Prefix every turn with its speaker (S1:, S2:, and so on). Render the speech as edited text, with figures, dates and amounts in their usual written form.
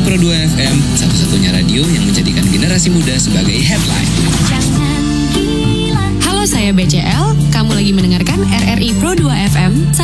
S1: RRI Pro 2 FM, satu-satunya radio yang menjadikan generasi muda sebagai headline.
S2: Halo, saya BCL. Kamu lagi mendengarkan RRI Pro 2 FM.